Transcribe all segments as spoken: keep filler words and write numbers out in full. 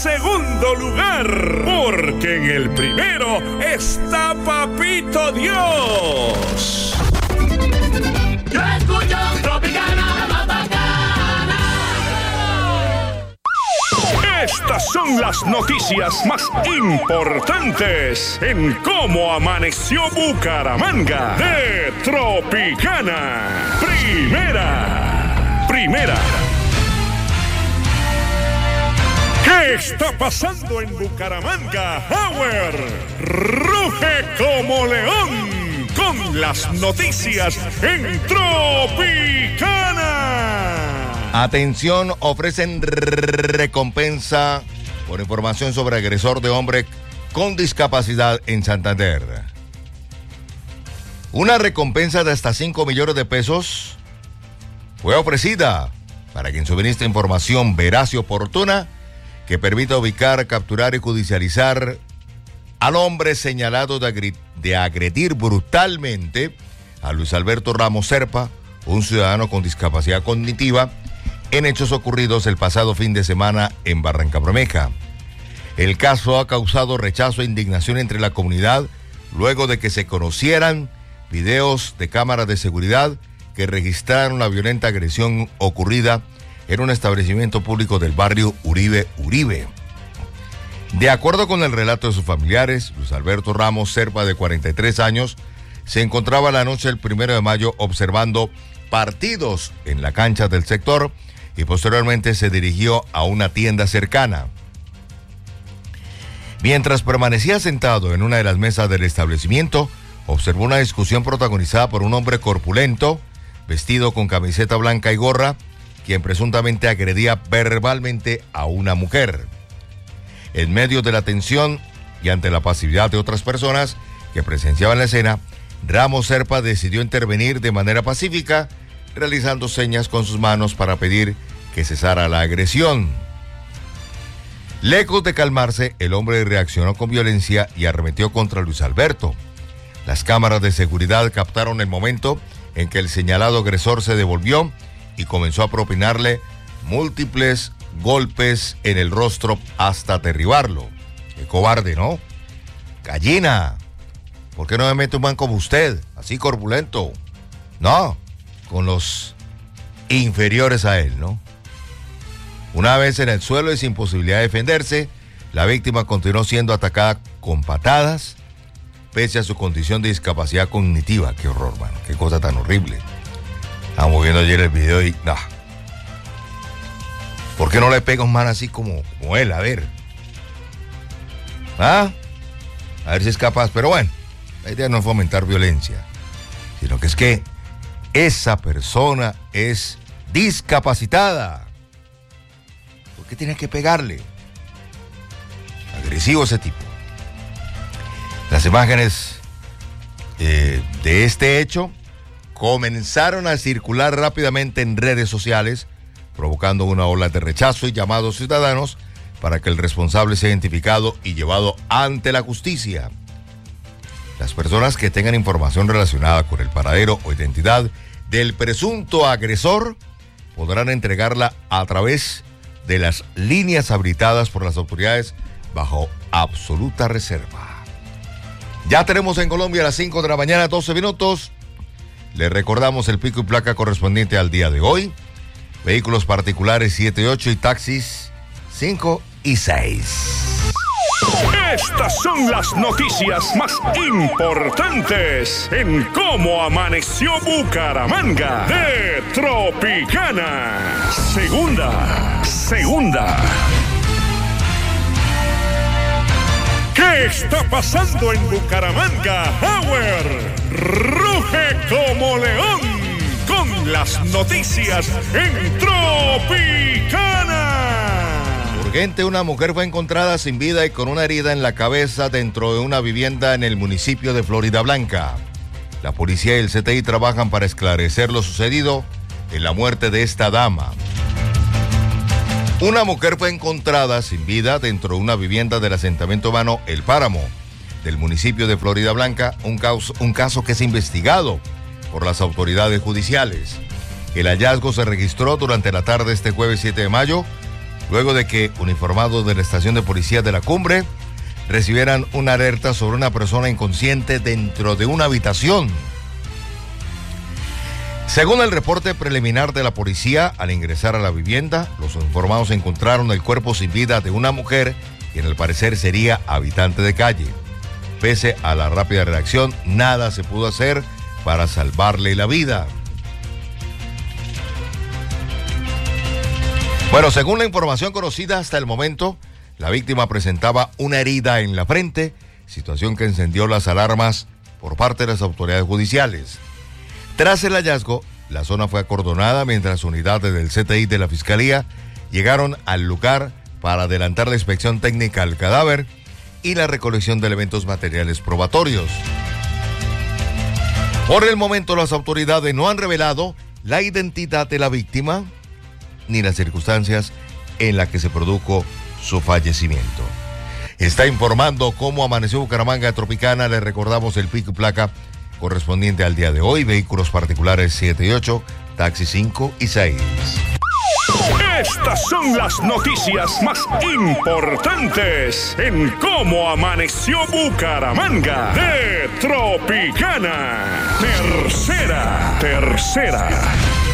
segundo lugar, porque en el primero está Papito Dios. Yo escucho Tropicana, la bacana. Estas son las noticias más importantes en cómo amaneció Bucaramanga de Tropicana. Primera, primera. ¿Qué está pasando en Bucaramanga? Howard ruge como león con las noticias en Tropicana. Atención, ofrecen recompensa por información sobre agresor de hombre con discapacidad en Santander. Una recompensa de hasta cinco millones de pesos fue ofrecida para quien suministre información veraz y oportuna que permita ubicar, capturar y judicializar al hombre señalado de, agri- de agredir brutalmente a Luis Alberto Ramos Serpa, un ciudadano con discapacidad cognitiva, en hechos ocurridos el pasado fin de semana en Barrancabermeja. El caso ha causado rechazo e indignación entre la comunidad luego de que se conocieran videos de cámaras de seguridad que registraron la violenta agresión ocurrida en un establecimiento público del barrio Uribe Uribe. De acuerdo con el relato de sus familiares, Luis Alberto Ramos Serpa, de cuarenta y tres años, se encontraba la noche del primero de mayo observando partidos en la cancha del sector y posteriormente se dirigió a una tienda cercana. Mientras permanecía sentado en una de las mesas del establecimiento, observó una discusión protagonizada por un hombre corpulento, vestido con camiseta blanca y gorra, quien presuntamente agredía verbalmente a una mujer. En medio de la tensión y ante la pasividad de otras personas que presenciaban la escena, Ramos Serpa decidió intervenir de manera pacífica, realizando señas con sus manos para pedir que cesara la agresión. Lejos de calmarse, el hombre reaccionó con violencia y arremetió contra Luis Alberto. Las cámaras de seguridad captaron el momento en que el señalado agresor se devolvió y comenzó a propinarle múltiples golpes en el rostro hasta derribarlo. ¡Qué cobarde!, ¿no? ¡Gallina! ¿Por qué no me mete un man como usted, así corpulento? No, con los inferiores a él, ¿no? Una vez en el suelo y sin posibilidad de defenderse, la víctima continuó siendo atacada con patadas, pese a su condición de discapacidad cognitiva. ¡Qué horror, mano! ¡Qué cosa tan horrible! Estamos viendo ayer el video y... Nah. ¿Por qué no le pega un man así como, como él? A ver. ¿Ah? A ver si es capaz. Pero bueno, la idea no es fomentar violencia, sino que es que esa persona es discapacitada. ¿Por qué tiene que pegarle? Agresivo ese tipo. Las imágenes eh, de este hecho comenzaron a circular rápidamente en redes sociales, provocando una ola de rechazo y llamados ciudadanos para que el responsable sea identificado y llevado ante la justicia. Las personas que tengan información relacionada con el paradero o identidad del presunto agresor podrán entregarla a través de las líneas habilitadas por las autoridades bajo absoluta reserva. Ya tenemos en Colombia a las cinco de la mañana, doce minutos. Le recordamos el pico y placa correspondiente al día de hoy. Vehículos particulares siete y ocho y taxis cinco y seis. Estas son las noticias más importantes en cómo amaneció Bucaramanga de Tropicana. Segunda, segunda. ¿Qué está pasando en Bucaramanga? Howard ruge como león con las noticias en Tropicana. Urgente, una mujer fue encontrada sin vida y con una herida en la cabeza dentro de una vivienda en el municipio de Florida Blanca. La policía y el C T I trabajan para esclarecer lo sucedido en la muerte de esta dama. Una mujer fue encontrada sin vida dentro de una vivienda del asentamiento humano El Páramo, del municipio de Florida Blanca, un caso, un caso que es investigado por las autoridades judiciales. El hallazgo se registró durante la tarde este jueves siete de mayo, luego de que uniformados de la estación de policía de La Cumbre recibieran una alerta sobre una persona inconsciente dentro de una habitación. Según el reporte preliminar de la policía, al ingresar a la vivienda, los uniformados encontraron el cuerpo sin vida de una mujer, quien al parecer sería habitante de calle. Pese a la rápida reacción, nada se pudo hacer para salvarle la vida. Bueno, según la información conocida hasta el momento, la víctima presentaba una herida en la frente, situación que encendió las alarmas por parte de las autoridades judiciales. Tras el hallazgo, la zona fue acordonada mientras unidades del C T I de la Fiscalía llegaron al lugar para adelantar la inspección técnica al cadáver y la recolección de elementos materiales probatorios. Por el momento, las autoridades no han revelado la identidad de la víctima ni las circunstancias en las que se produjo su fallecimiento. Está informando cómo amaneció Bucaramanga Tropicana. Le recordamos el pico y placa correspondiente al día de hoy: vehículos particulares siete y ocho, taxi cinco y seis. Estas son las noticias más importantes en cómo amaneció Bucaramanga de Tropicana. Tercera, tercera.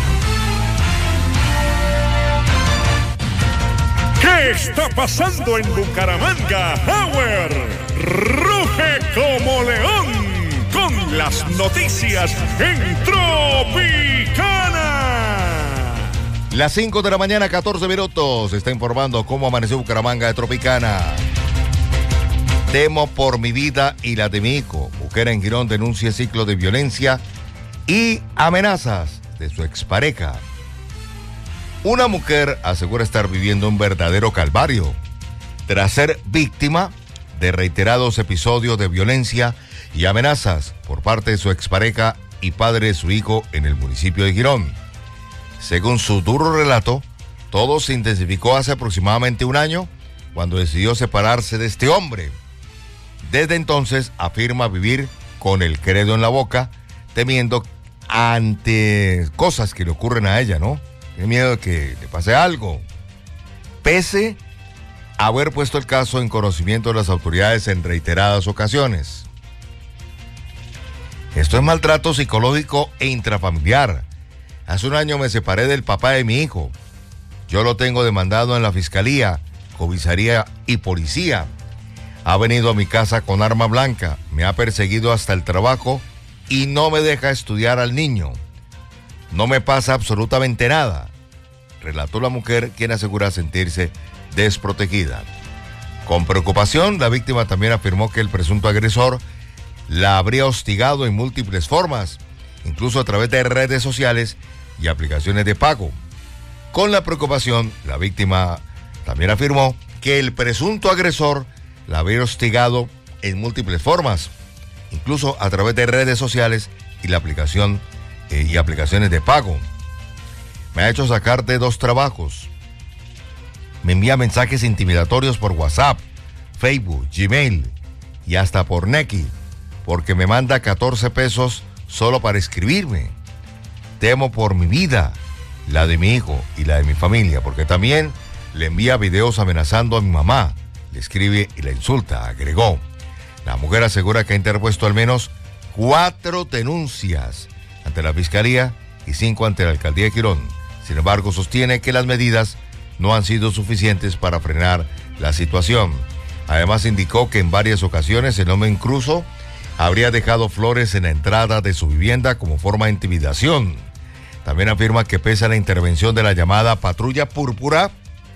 ¿Qué está pasando en Bucaramanga? Power ruge como león con las noticias en Tropicana. Las cinco de la mañana, catorce minutos. Está informando cómo amaneció Bucaramanga de Tropicana. Temo por mi vida y la de mi hijo. Mujer en Girón denuncia ciclo de violencia y amenazas de su expareja. Una mujer asegura estar viviendo un verdadero calvario tras ser víctima de reiterados episodios de violencia y amenazas por parte de su expareja y padre de su hijo en el municipio de Girón. Según su duro relato, todo se intensificó hace aproximadamente un año cuando decidió separarse de este hombre. Desde entonces afirma vivir con el credo en la boca, temiendo ante cosas que le ocurren a ella, ¿no? Tiene miedo de que le pase algo. Pese a haber puesto el caso en conocimiento de las autoridades en reiteradas ocasiones. Esto es maltrato psicológico e intrafamiliar. Hace un año me separé del papá de mi hijo. Yo lo tengo demandado en la fiscalía, comisaría y policía. Ha venido a mi casa con arma blanca, me ha perseguido hasta el trabajo y no me deja estudiar al niño. No me pasa absolutamente nada, relató la mujer, quien asegura sentirse desprotegida. Con preocupación, la víctima también afirmó que el presunto agresor la habría hostigado en múltiples formas, incluso a través de redes sociales y aplicaciones de pago. Con la preocupación, la víctima también afirmó que el presunto agresor la habría hostigado en múltiples formas, incluso a través de redes sociales y la aplicación eh, y aplicaciones de pago. Me ha hecho sacar de dos trabajos. Me envía mensajes intimidatorios por WhatsApp, Facebook, Gmail y hasta por Nequi, porque me manda catorce pesos solo para escribirme. Temo por mi vida, la de mi hijo y la de mi familia, porque también le envía videos amenazando a mi mamá, le escribe y la insulta, agregó. La mujer asegura que ha interpuesto al menos cuatro denuncias ante la fiscalía y cinco ante la alcaldía de Girón. Sin embargo, sostiene que las medidas no han sido suficientes para frenar la situación. Además, indicó que en varias ocasiones el hombre incluso habría dejado flores en la entrada de su vivienda como forma de intimidación. También afirma que pese a la intervención de la llamada Patrulla Púrpura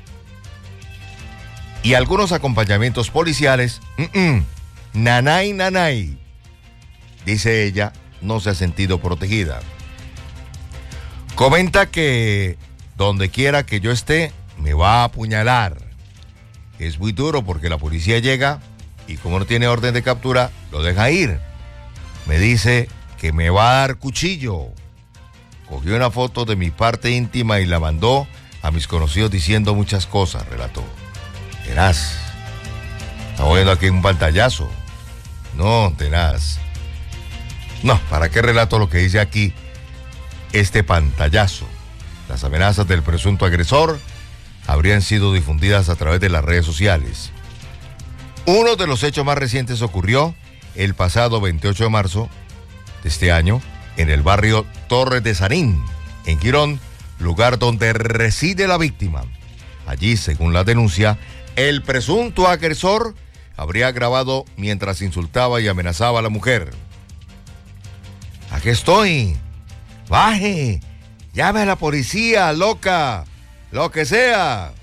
y algunos acompañamientos policiales, mm-mm, nanay, nanay, dice ella, no se ha sentido protegida. Comenta que donde quiera que yo esté, me va a apuñalar. Es muy duro porque la policía llega y como no tiene orden de captura, lo deja ir. Me dice que me va a dar cuchillo. Cogió una foto de mi parte íntima y la mandó a mis conocidos diciendo muchas cosas, relató. Tenaz. Estamos viendo aquí un pantallazo. No, tenaz. No, ¿para qué relato lo que dice aquí este pantallazo? Las amenazas del presunto agresor habrían sido difundidas a través de las redes sociales. Uno de los hechos más recientes ocurrió el pasado veintiocho de marzo de este año en el barrio Torres de Sanín, en Girón, lugar donde reside la víctima. Allí, según la denuncia, el presunto agresor habría grabado mientras insultaba y amenazaba a la mujer. Aquí estoy, baje, llame a la policía, loca, lo que sea.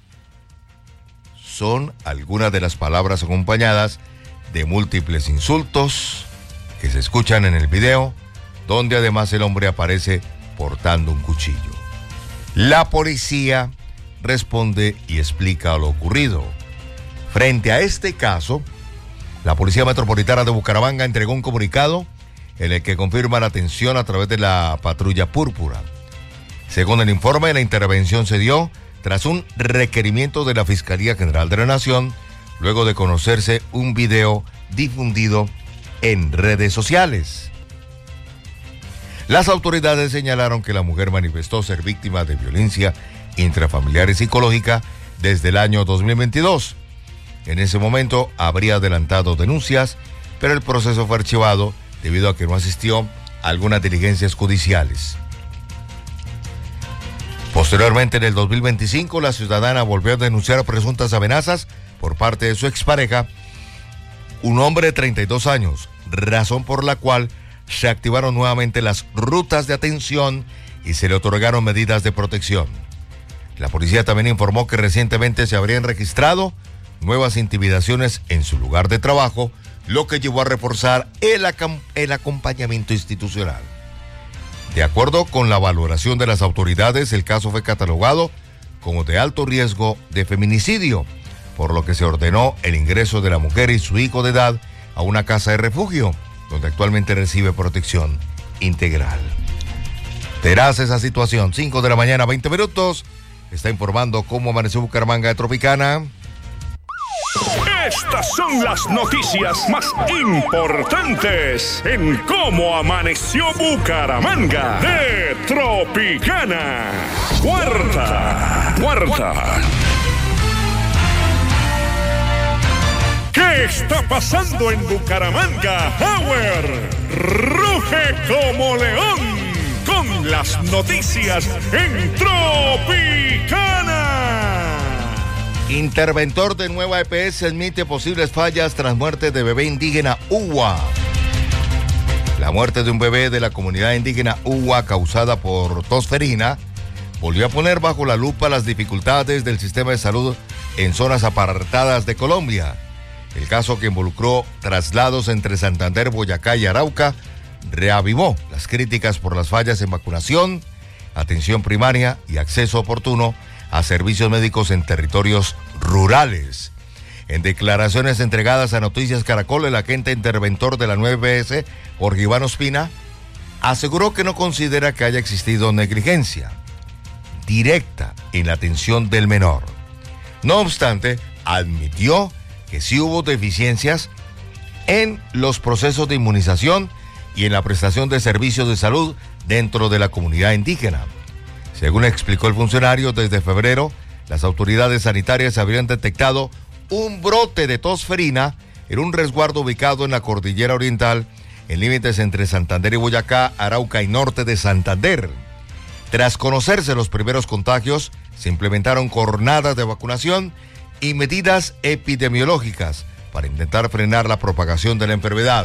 Son algunas de las palabras acompañadas de múltiples insultos que se escuchan en el video, donde además el hombre aparece portando un cuchillo. La policía responde y explica lo ocurrido. Frente a este caso, la Policía Metropolitana de Bucaramanga entregó un comunicado en el que confirma la atención a través de la patrulla púrpura. Según el informe, la intervención se dio tras un requerimiento de la Fiscalía General de la Nación, luego de conocerse un video difundido en redes sociales. Las autoridades señalaron que la mujer manifestó ser víctima de violencia intrafamiliar y psicológica desde el año dos mil veintidós. En ese momento habría adelantado denuncias, pero el proceso fue archivado debido a que no asistió a algunas diligencias judiciales. Posteriormente, en el dos mil veinticinco, la ciudadana volvió a denunciar presuntas amenazas por parte de su expareja, un hombre de treinta y dos años, razón por la cual se activaron nuevamente las rutas de atención y se le otorgaron medidas de protección. La policía también informó que recientemente se habrían registrado nuevas intimidaciones en su lugar de trabajo, lo que llevó a reforzar el, el acompañamiento institucional. De acuerdo con la valoración de las autoridades, el caso fue catalogado como de alto riesgo de feminicidio, por lo que se ordenó el ingreso de la mujer y su hijo de edad a una casa de refugio, donde actualmente recibe protección integral. Verás esa situación, cinco de la mañana, veinte minutos, está informando cómo amaneció Bucaramanga de Tropicana. Estas son las noticias más importantes en cómo amaneció Bucaramanga de Tropicana. Cuarta, cuarta. ¿Qué está pasando en Bucaramanga? Power ruge como león con las noticias en Tropicana. Interventor de Nueva E P S admite posibles fallas tras muerte de bebé indígena Uwa. La muerte de un bebé de la comunidad indígena Uwa causada por tosferina volvió a poner bajo la lupa las dificultades del sistema de salud en zonas apartadas de Colombia. El caso, que involucró traslados entre Santander, Boyacá y Arauca, reavivó las críticas por las fallas en vacunación, atención primaria y acceso oportuno a servicios médicos en territorios rurales. En declaraciones entregadas a Noticias Caracol, el agente interventor de la nueve E P S, Jorge Iván Ospina, aseguró que no considera que haya existido negligencia directa en la atención del menor. No obstante, admitió que sí hubo deficiencias en los procesos de inmunización y en la prestación de servicios de salud dentro de la comunidad indígena. Según explicó el funcionario, desde febrero, las autoridades sanitarias habrían detectado un brote de tosferina en un resguardo ubicado en la Cordillera Oriental, en límites entre Santander y Boyacá, Arauca y norte de Santander. Tras conocerse los primeros contagios, se implementaron jornadas de vacunación y medidas epidemiológicas para intentar frenar la propagación de la enfermedad.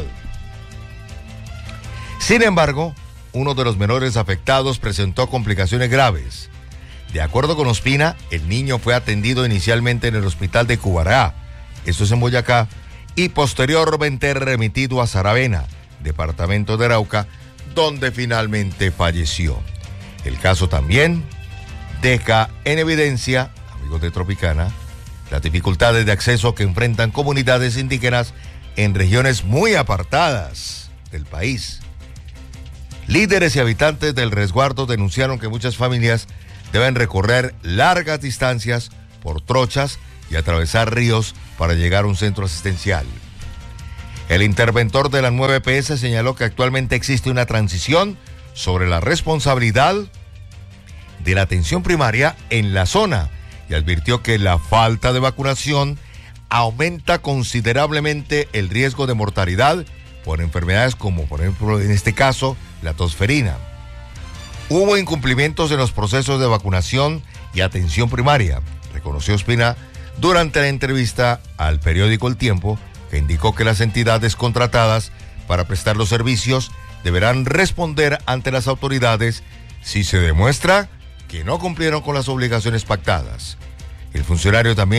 Sin embargo, uno de los menores afectados presentó complicaciones graves. De acuerdo con Ospina, el niño fue atendido inicialmente en el hospital de Cubará, esto es en Boyacá, y posteriormente remitido a Saravena, departamento de Arauca, donde finalmente falleció. El caso también deja en evidencia, amigos de Tropicana, las dificultades de acceso que enfrentan comunidades indígenas en regiones muy apartadas del país. Líderes y habitantes del resguardo denunciaron que muchas familias deben recorrer largas distancias por trochas y atravesar ríos para llegar a un centro asistencial. El interventor de la nueve E P S señaló que actualmente existe una transición sobre la responsabilidad de la atención primaria en la zona y advirtió que la falta de vacunación aumenta considerablemente el riesgo de mortalidad por enfermedades como, por ejemplo, en este caso, la tosferina. Hubo incumplimientos en los procesos de vacunación y atención primaria, reconoció Ospina durante la entrevista al periódico El Tiempo, que indicó que las entidades contratadas para prestar los servicios deberán responder ante las autoridades si se demuestra que no cumplieron con las obligaciones pactadas. El funcionario también